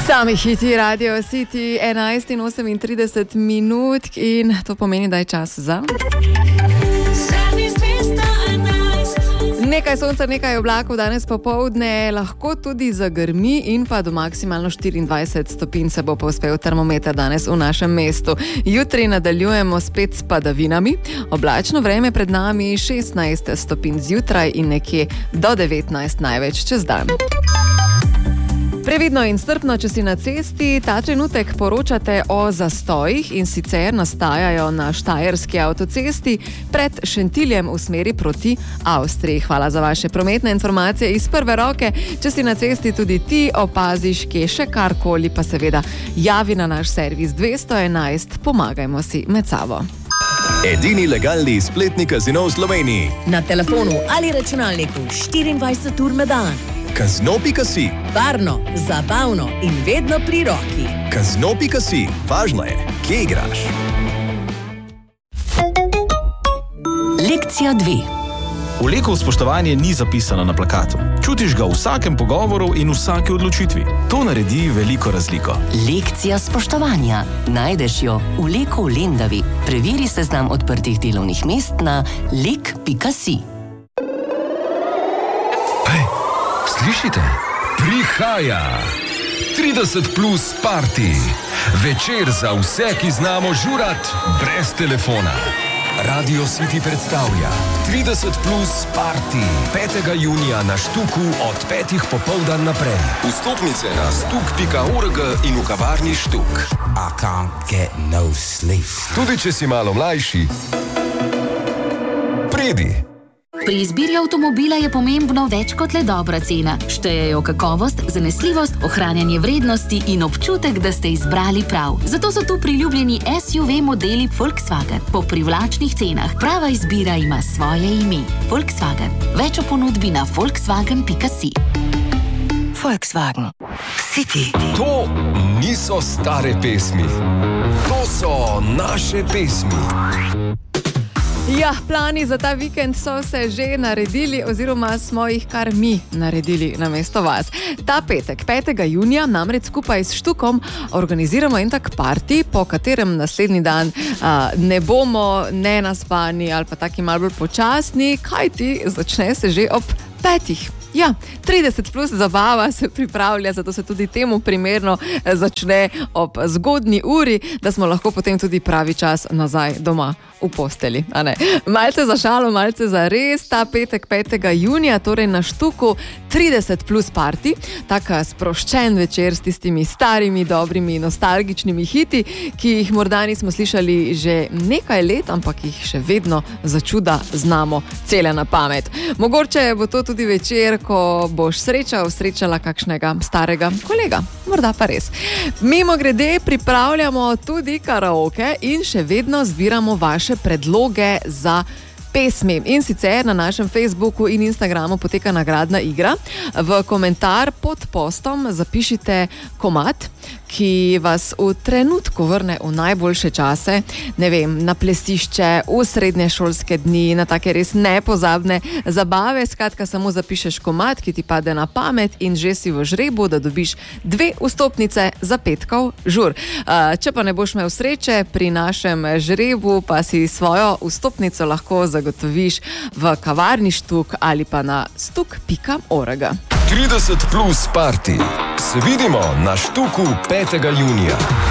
Sami hiti Radio City 11:38 minut in to pomeni, da je čas za... Nekaj sonca, nekaj oblakov danes popoldne, lahko tudi zagrmi in pa do maksimalno 24 stopinj se bo povzpel termometer danes v našem mestu. Jutri nadaljujemo spet s padavinami. Oblačno vreme pred nami 16 stopinj zjutraj in nekje do 19 največ čez dan. Previdno in strpno, če si na cesti, ta trenutek poročate o zastojih in sicer nastajajo na Štajerski avtocesti pred Šentiljem v smeri proti Avstriji. Hvala za vaše prometne informacije iz prve roke. Če si na cesti tudi ti opaziš, kje še karkoli, pa seveda javi na naš servis 211, pomagajmo si med sabo. Edini legalni spletni kazino v Sloveniji. Na telefonu ali računalniku 24 ur na dan. Kazino.si. Varno, zabavno in vedno pri roki. Kazino.si. Važno je, kje igraš. Lekcija 2. Vleko spoštovanje ni zapisano na plakatu. Čutiš ga v vsakem pogovoru in vsaki odločitvi. To naredi veliko razliko. Lekcija spoštovanja. Najdeš jo v Leku v Lendavi. Preveri seznam odprtih delovnih mest na lek.si. Slišite? Prihaja 30 plus party. Večer za vse, ki znamo žurat brez telefona. Radio City predstavlja 30 plus party 5. junija na Štuku od 5. popoldan naprej. Vstopnice na stuk.org in v kavarni Štuk. I can't get no sleep. Tudi če si malo mlajši, pridi. Pri izbiri avtomobila je pomembno več kot le dobra cena. Štejejo kakovost, zanesljivost, ohranjanje vrednosti in občutek, da ste izbrali prav. Zato so tu priljubljeni SUV modeli Volkswagen po privlačnih cenah. Prava izbira ima svoje ime. Volkswagen. Več o ponudbi na volkswagen.si. Volkswagen. City. To niso stare pesmi. To so naše pesmi. Ja, plani za ta vikend so se že naredili oziroma smo jih kar mi naredili namesto vas. Ta petek, 5. junija, namreč skupaj s Štukom organiziramo en tak party, po katerem naslednji dan ne bomo nenaspani ali pa taki malo bolj počasni, kajti začne se že ob 5. Ja, 30 plus zabava se pripravlja, zato se tudi temu primerno začne ob zgodnji uri, da smo lahko potem tudi pravi čas nazaj doma v posteli. A ne? Malce za šalo, malce za res, ta petek 5. junija, torej na Štuku 30 plus party, taka sproščen večer s tistimi starimi, dobrimi, nostalgičnimi hiti, ki jih morda nismo slišali že nekaj let, ampak jih še vedno začuda znamo cele na pamet. Mogoče bo to tudi večer, ko boš srečala kakšnega starega kolega. Morda pa res. Mimo grede pripravljamo tudi karaoke in še vedno zbiramo vaše predloge za pesmi. In sicer na našem Facebooku in Instagramu poteka nagradna igra. V komentar pod postom zapišite komad, ki vas v trenutku vrne v najboljše čase, ne vem, na plesišče, v srednješolske dni, na take res nepozabne zabave. Skratka, samo zapišeš komad, ki ti pade na pamet in že si v žrebu, da dobiš 2 vstopnice za petkov žur. Če pa ne boš imel sreče pri našem žrebu, pa si svojo vstopnico lahko zagotoviš v kavarni Štuk ali pa na stuk.org. 30 plus party. Se vidimo na Štuku 5. junija.